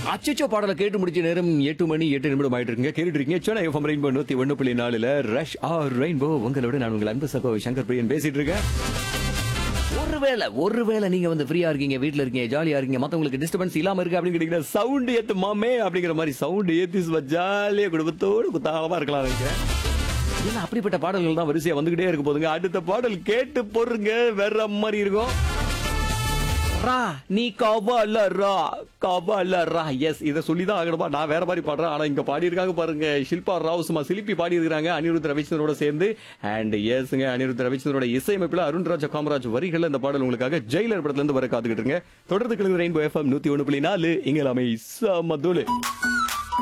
அச்சச்சோ பாடலை கேட்டு முடிச்ச நேரம் 8 மணி 8 நிமிடம் ஆயிட்டு இருக்குங்க. கேட்டுட்டு இருக்கீங்க Chennai FM rainbow 101.4 rush R rainbow. உங்களோட நான் உங்கள் அன்பு சகோ சங்கர் பிரியன் பேசிட்டு இருக்கேன். ஒருவேளை நீங்க வந்து ஃப்ரீயா இருக்கீங்க, வீட்ல இருக்கீங்க, ஜாலியா இருக்கீங்க, மத்தவங்களுக்கு டிஸ்டர்பன்ஸ் இல்லாம இருக்கு அப்படின்னு கேட்டீங்கன்னா சவுண்ட் ஏத்து மாமே அப்படிங்கிற மாதிரி சவுண்ட் ஏத்தி ஜாலியா குடும்பத்தோடு குத்தாகமா இருக்கலாம் நினைக்கிறேன். ஏன்னா அப்படிப்பட்ட பாடல்கள் தான் வரிசையா வந்துகிட்டே இருக்க போதுங்க. அடுத்த பாடல் கேட்டு போடுங்க, வேற மாதிரி இருக்கும். ரா நீ கவலரா எஸ் இதை சொல்லிதான் ஆகணுமா? நான் வேற மாதிரி பாடுறேன். ஆனா இங்க பாடி இருக்காங்க பாருங்க, ஷில்பா ராவ் சும்மா சிலிப்பி பாடி இருக்காங்க அனிருத் ரவிச்சந்திரோட சேர்ந்து. அண்ட் எஸ்ங்க அனிருத் ரவிச்சந்திரோட இசையமைப்புல அருண்ராஜ் காமராஜ் வரிகள் இந்த பாடல் உங்களுக்காக ஜெயிலர் படத்துல இருந்து வர காத்துக்கிட்டு இருங்க. தொடர்ந்து கிழங்கு ரெயின்போ எஃப்எம் 101.4 இங்க எல்லாமே சமதுளு.